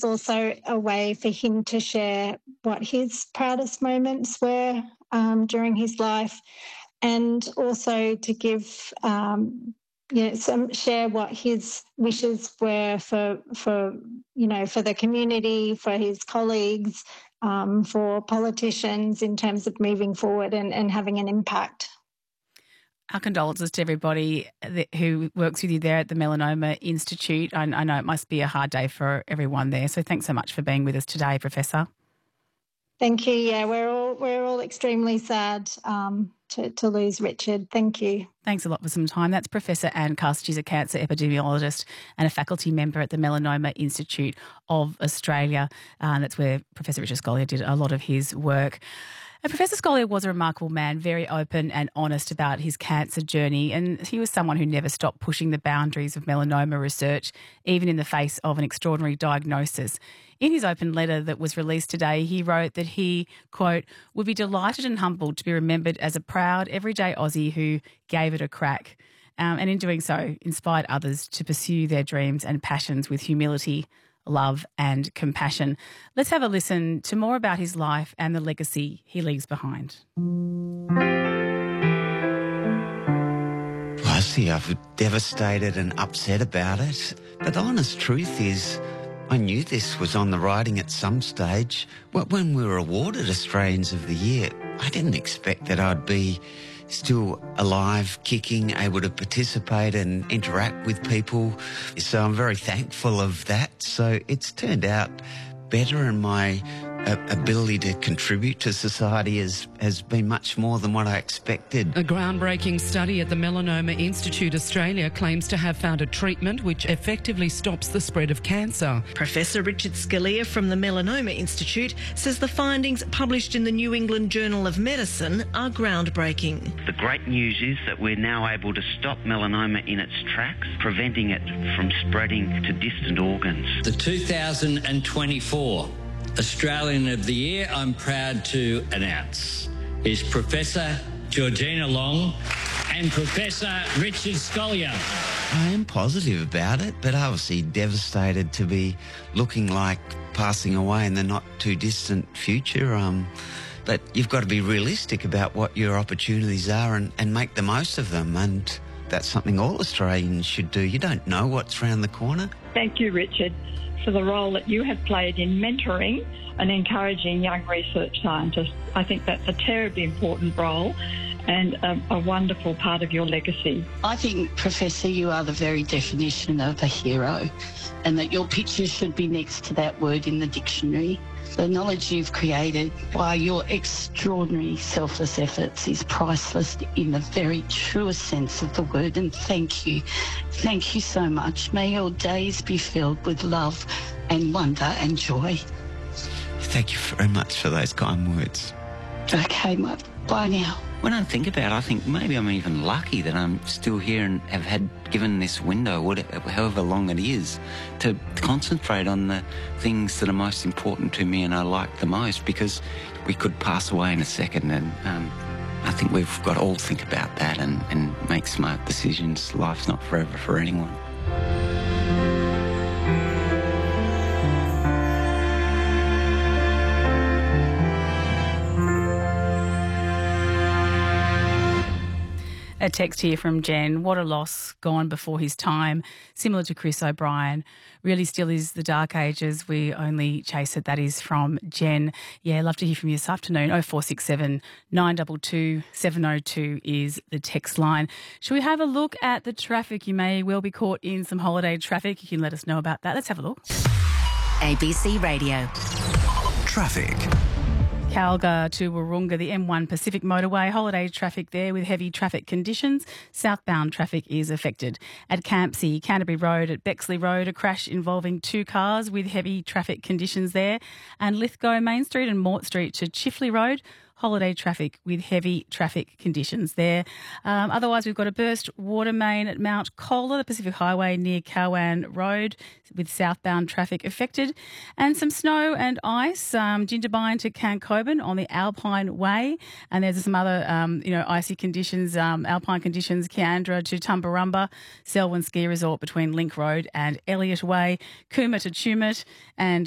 was also a way for him to share what his proudest moments were during his life, and also to give share what his wishes were for the community, for his colleagues, for politicians in terms of moving forward and having an impact. Our condolences to everybody who works with you there at the Melanoma Institute. I know it must be a hard day for everyone there. So thanks so much for being with us today, Professor. Thank you. Yeah, we're all extremely sad to lose Richard. Thank you. Thanks a lot for some time. That's Professor Anne Cuss. She's a cancer epidemiologist and a faculty member at the Melanoma Institute of Australia. That's where Professor Richard Scolyer did a lot of his work. And Professor Scolyer was a remarkable man, very open and honest about his cancer journey, and he was someone who never stopped pushing the boundaries of melanoma research, even in the face of an extraordinary diagnosis. In his open letter that was released today, he wrote that he, quote, would be delighted and humbled to be remembered as a proud, everyday Aussie who gave it a crack, and in doing so, inspired others to pursue their dreams and passions with humility, love and compassion. Let's have a listen to more about his life and the legacy he leaves behind. I see I'm devastated and upset about it. But the honest truth is I knew this was on the writing at some stage. When we were awarded Australians of the Year, I didn't expect that I'd be still alive, kicking, able to participate and interact with people. So I'm very thankful of that. So it's turned out better, and my ability to contribute to society has been much more than what I expected. A groundbreaking study at the Melanoma Institute Australia claims to have found a treatment which effectively stops the spread of cancer. Professor Richard Scolyer from the Melanoma Institute says the findings published in the New England Journal of Medicine are groundbreaking. The great news is that we're now able to stop melanoma in its tracks, preventing it from spreading to distant organs. The 2024 Australian of the Year, I'm proud to announce, is Professor Georgina Long and Professor Richard Scolyer. I am positive about it, but obviously devastated to be looking like passing away in the not too distant future. But you've got to be realistic about what your opportunities are and make the most of them. And that's something all Australians should do. You don't know what's around the corner. Thank you, Richard, for the role that you have played in mentoring and encouraging young research scientists. I think that's a terribly important role and a wonderful part of your legacy. I think, Professor, you are the very definition of a hero, and that your picture should be next to that word in the dictionary. The knowledge you've created by your extraordinary selfless efforts is priceless in the very truest sense of the word, and thank you. Thank you so much. May your days be filled with love and wonder and joy. Thank you very much for those kind words. Okay, bye now. When I think about it, I think maybe I'm even lucky that I'm still here and have had given this window, however long it is, to concentrate on the things that are most important to me and I like the most, because we could pass away in a second, and I think we've got to all think about that and make smart decisions. Life's not forever for anyone. A text here from Jen. What a loss, gone before his time. Similar to Chris O'Brien. Really still is the dark ages. We only chase it. That is from Jen. Yeah, love to hear from you this afternoon. 0467 922 702 is the text line. Should we have a look at the traffic? You may well be caught in some holiday traffic. You can let us know about that. Let's have a look. ABC Radio. Traffic. Calga to Wahroonga, the M1 Pacific motorway, holiday traffic there with heavy traffic conditions. Southbound traffic is affected. At Campsie, Canterbury Road, at Bexley Road, a crash involving two cars with heavy traffic conditions there. And Lithgow Main Street and Mort Street to Chifley Road, holiday traffic with heavy traffic conditions there. Otherwise, we've got a burst water main at Mount Colah, the Pacific Highway near Cowan Road, with southbound traffic affected. And some snow and ice, Jindabyne to Cancoban on the Alpine Way. And there's some other, icy conditions, alpine conditions, Kiandra to Tumbarumba, Selwyn Ski Resort between Link Road and Elliott Way, Cooma to Tumut, and